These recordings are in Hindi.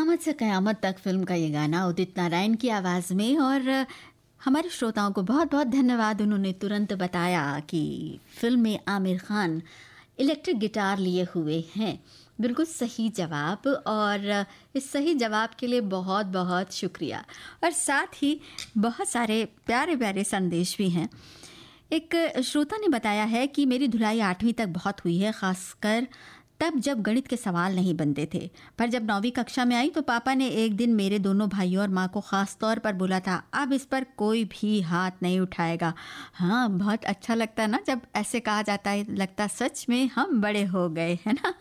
क़यामत से क़यामत तक फ़िल्म का ये गाना उदित नारायण की आवाज़ में। और हमारे श्रोताओं को बहुत बहुत धन्यवाद, उन्होंने तुरंत बताया कि फ़िल्म में आमिर खान इलेक्ट्रिक गिटार लिए हुए हैं। बिल्कुल सही जवाब, और इस सही जवाब के लिए बहुत बहुत शुक्रिया। और साथ ही बहुत सारे प्यारे प्यारे संदेश भी हैं। एक श्रोता ने बताया है कि मेरी धुलाई 8वीं तक बहुत हुई है, ख़ासकर तब जब गणित के सवाल नहीं बनते थे। पर जब 9वीं कक्षा में आई तो पापा ने एक दिन मेरे दोनों भाइयों और माँ को ख़ास तौर पर बोला था, अब इस पर कोई भी हाथ नहीं उठाएगा। हाँ, बहुत अच्छा लगता है ना जब ऐसे कहा जाता है, लगता सच में हम बड़े हो गए, है ना।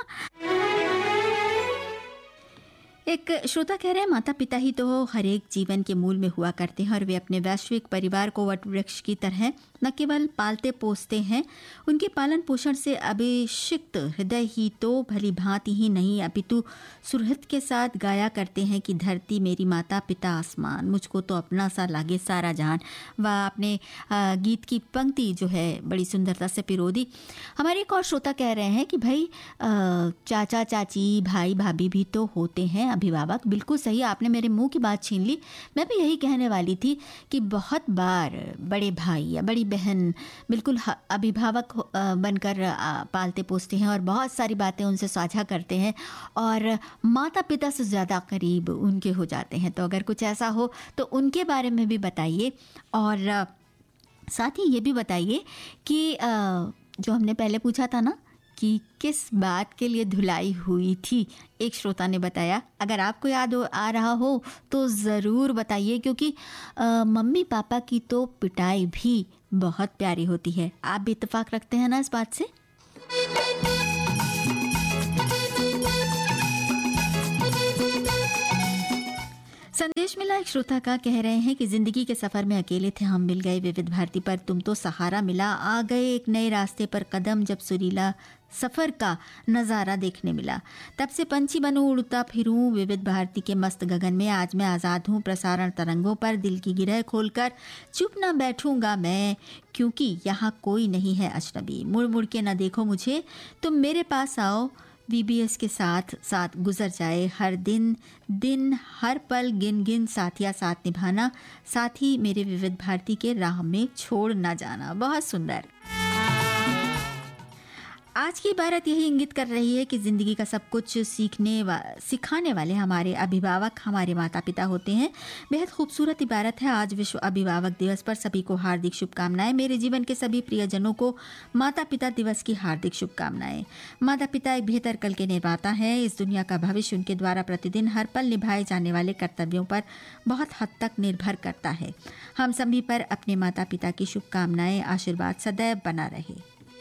एक श्रोता कह रहे हैं, माता पिता ही तो हर एक जीवन के मूल में हुआ करते हैं और वे अपने वैश्विक परिवार को वट वृक्ष की तरह न केवल पालते पोसते हैं, उनके पालन पोषण से अभिषिक्त हृदय ही तो भली भांति ही नहीं अपितु सुरहित के साथ गाया करते हैं कि धरती मेरी माता पिता आसमान, मुझको तो अपना सा लागे सारा जहान। वह अपने गीत की पंक्ति जो है बड़ी सुंदरता से पिरो दी। हमारे एक और श्रोता कह रहे हैं कि भाई चाचा चाची भाई भाभी भी तो होते हैं अभिभावक। बिल्कुल सही, आपने मेरे मुंह की बात छीन ली। मैं भी यही कहने वाली थी कि बहुत बार बड़े भाई या बड़ी बहन बिल्कुल अभिभावक बनकर पालते पोसते हैं और बहुत सारी बातें उनसे साझा करते हैं और माता पिता से ज़्यादा करीब उनके हो जाते हैं। तो अगर कुछ ऐसा हो तो उनके बारे में भी बताइए, और साथ ही ये भी बताइए कि जो हमने पहले पूछा था ना कि किस बात के लिए धुलाई हुई थी, एक श्रोता ने बताया। अगर आपको याद आ रहा हो तो ज़रूर बताइए, क्योंकि मम्मी पापा की तो पिटाई भी बहुत प्यारी होती है। आप भी इत्तेफाक रखते हैं ना इस बात से? संदेश मिला एक श्रोता का, कह रहे हैं कि जिंदगी के सफर में अकेले थे हम, मिल गए विविध भारती पर तुम तो सहारा मिला, आ गए एक नए रास्ते पर कदम, जब सुरीला सफर का नज़ारा देखने मिला, तब से पंछी बनूं उड़ता फिरूं विविध भारती के मस्त गगन में, आज मैं आज़ाद हूँ प्रसारण तरंगों पर, दिल की गिरह खोलकर चुप ना बैठूंगा मैं, क्योंकि यहाँ कोई नहीं है अजनबी, मुड़ मुड़ के ना देखो मुझे, तुम मेरे पास आओ, VBS के साथ साथ गुजर जाए हर दिन दिन हर पल गिन गिन साथिया साथ निभाना, साथ ही मेरे विविध भारती के राह में छोड़ ना जाना। बहुत सुंदर। आज की इबारत यही इंगित कर रही है कि ज़िंदगी का सब कुछ सिखाने वाले हमारे अभिभावक हमारे माता पिता होते हैं। बेहद खूबसूरत इबारत है। आज विश्व अभिभावक दिवस पर सभी को हार्दिक शुभकामनाएं। मेरे जीवन के सभी प्रियजनों को माता पिता दिवस की हार्दिक शुभकामनाएं। माता पिता एक बेहतर कल के निर्माता हैं। इस दुनिया का भविष्य उनके द्वारा प्रतिदिन हर पल निभाए जाने वाले कर्तव्यों पर बहुत हद तक निर्भर करता है। हम सभी पर अपने माता पिता की शुभकामनाएं, आशीर्वाद सदैव बना रहे।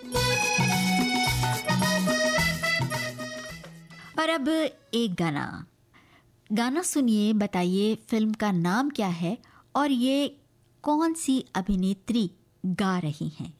और अब एक गाना सुनिए, बताइए फिल्म का नाम क्या है और ये कौन सी अभिनेत्री गा रही हैं।